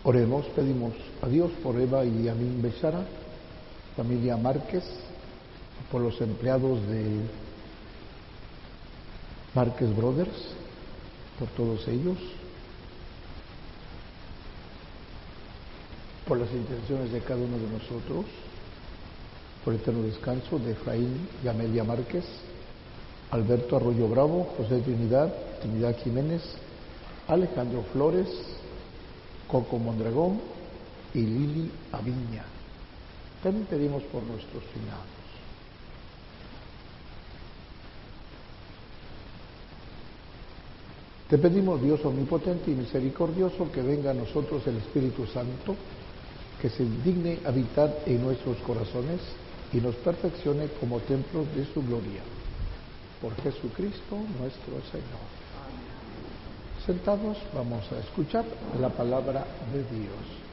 Oremos, pedimos a Dios por Eva y Amin Bechara, familia Márquez, por los empleados de Márquez Brothers, por todos ellos, por las intenciones de cada uno de nosotros, por el eterno descanso de Efraín y Amelia Márquez, Alberto Arroyo Bravo, José Trinidad Jiménez, Alejandro Flores, Coco Mondragón y Lili Aviña. También pedimos por nuestros finados. Te pedimos, Dios omnipotente y misericordioso, que venga a nosotros el Espíritu Santo, que se digne habitar en nuestros corazones y nos perfeccione como templos de su gloria. Por Jesucristo nuestro Señor. Sentados, vamos a escuchar la palabra de Dios.